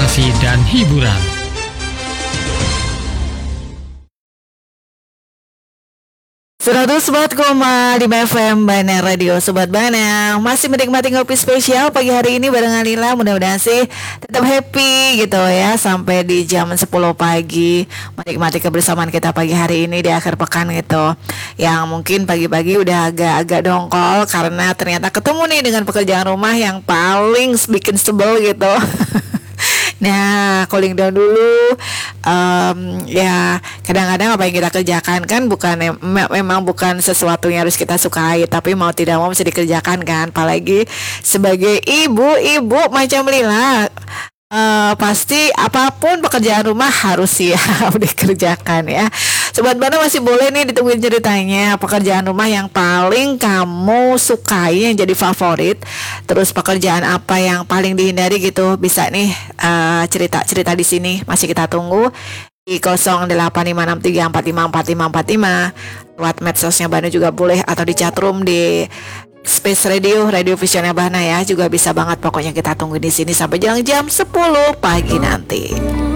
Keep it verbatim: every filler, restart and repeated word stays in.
inspirasi dan hiburan. seratus empat koma lima F M Bana Radio. Sobat Bana masih menikmati ngopi spesial pagi hari ini bareng Alila. Mudah-mudahan sih tetap happy gitu ya sampai di jam sepuluh pagi menikmati kebersamaan kita pagi hari ini di akhir pekan gitu. Yang mungkin pagi-pagi udah agak-agak dongkol karena ternyata ketemu nih dengan pekerjaan rumah yang paling bikin sebel gitu. Nah, cooling down dulu. Um, ya, kadang-kadang apa yang kita kerjakan kan bukan em- memang bukan sesuatu yang harus kita sukai, tapi mau tidak mau mesti dikerjakan kan. Apalagi sebagai ibu-ibu macam Lila. Uh, pasti apapun pekerjaan rumah harus siap dikerjakan ya. Sobat Bana masih boleh nih ditungguin ceritanya pekerjaan rumah yang paling kamu sukai, yang jadi favorit. Terus pekerjaan apa yang paling dihindari gitu, bisa nih uh, cerita-cerita di sini. Masih kita tunggu di nol delapan lima enam tiga empat lima empat lima empat lima. Lewat medsosnya Bana juga boleh, atau di chatroom di Space Radio, Radio Visionnya Bana ya, juga bisa banget. Pokoknya kita tunggu di sini sampai jam jam sepuluh pagi nanti.